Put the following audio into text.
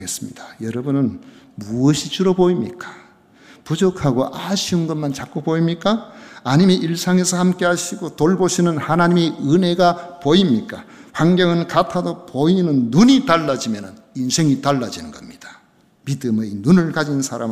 여러분은 무엇이 주로 보입니까? 부족하고 아쉬운 것만 자꾸 보입니까? 아니면 일상에서 함께 하시고 돌보시는 하나님의 은혜가 보입니까? 환경은 같아도 보이는 눈이 달라지면 인생이 달라지는 겁니다. 믿음의 눈을 가진 사람은